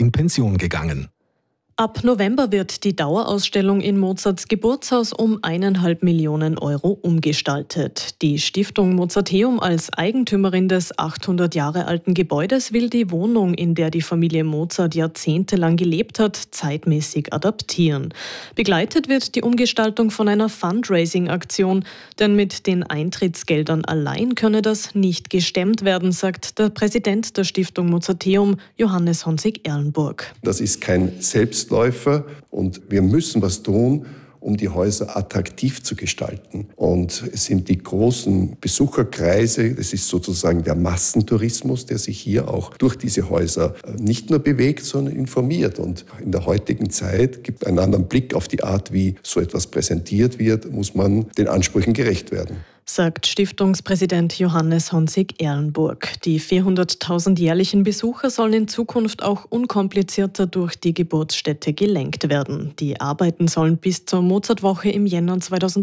in Pension gegangen. Ab November wird die Dauerausstellung in Mozarts Geburtshaus um 1,5 Millionen Euro umgestaltet. Die Stiftung Mozarteum als Eigentümerin des 800 Jahre alten Gebäudes will die Wohnung, in der die Familie Mozart jahrzehntelang gelebt hat, zeitmäßig adaptieren. Begleitet wird die Umgestaltung von einer Fundraising-Aktion, denn mit den Eintrittsgeldern allein könne das nicht gestemmt werden, sagt der Präsident der Stiftung Mozarteum, Johannes Honzig-Erlenburg. Das ist kein Selbstläufer und wir müssen was tun, um die Häuser attraktiv zu gestalten. Und es sind die großen Besucherkreise, das ist sozusagen der Massentourismus, der sich hier auch durch diese Häuser nicht nur bewegt, sondern informiert. Und in der heutigen Zeit gibt es einen anderen Blick auf die Art, wie so etwas präsentiert wird, muss man den Ansprüchen gerecht werden, sagt Stiftungspräsident Johannes Honzig-Erlenburg. Die 400.000 jährlichen Besucher sollen in Zukunft auch unkomplizierter durch die Geburtsstätte gelenkt werden. Die Arbeiten sollen bis zur Mozartwoche im Jänner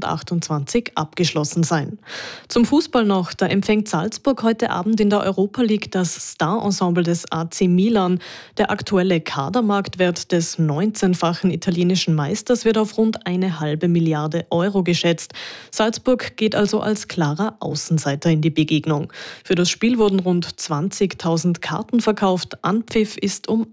2028 abgeschlossen sein. Zum Fußball noch. Da empfängt Salzburg heute Abend in der Europa League das Star-Ensemble des AC Milan. Der aktuelle Kadermarktwert des 19-fachen italienischen Meisters wird auf rund 1,5 Milliarde Euro geschätzt. Salzburg geht also als klarer Außenseiter in die Begegnung. Für das Spiel wurden rund 20.000 Karten verkauft. Anpfiff ist um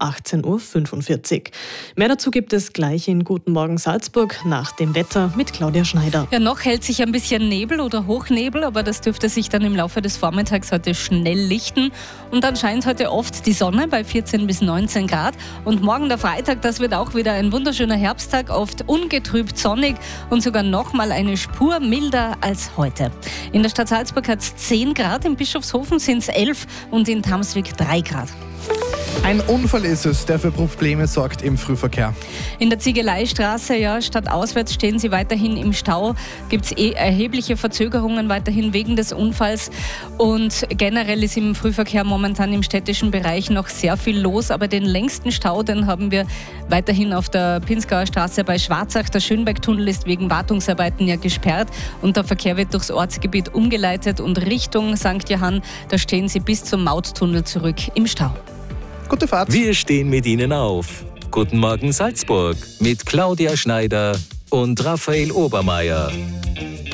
18.45 Uhr. Mehr dazu gibt es gleich in Guten Morgen Salzburg nach dem Wetter mit Claudia Schneider. Ja, noch hält sich ein bisschen Nebel oder Hochnebel, aber das dürfte sich dann im Laufe des Vormittags heute schnell lichten. Und dann scheint heute oft die Sonne bei 14 bis 19 Grad. Und morgen der Freitag, das wird auch wieder ein wunderschöner Herbsttag, oft ungetrübt sonnig und sogar noch mal eine Spur milder als heute. In der Stadt Salzburg hat es 10 Grad, in Bischofshofen sind es 11 und in Tamswig 3 Grad. Ein Unfall ist es, der für Probleme sorgt im Frühverkehr. In der Ziegeleistraße, ja, stadtauswärts stehen sie weiterhin im Stau. Gibt es erhebliche Verzögerungen weiterhin wegen des Unfalls. Und generell ist im Frühverkehr momentan im städtischen Bereich noch sehr viel los. Aber den längsten Stau, den haben wir weiterhin auf der Pinzgauer Straße bei Schwarzach. Der Schönbergtunnel ist wegen Wartungsarbeiten ja gesperrt. Und der Verkehr wird durchs Ortsgebiet umgeleitet. Und Richtung St. Johann, da stehen sie bis zum Mauttunnel zurück im Stau. Gute Fahrt. Wir stehen mit Ihnen auf. Guten Morgen Salzburg mit Claudia Schneider und Raphael Obermeier.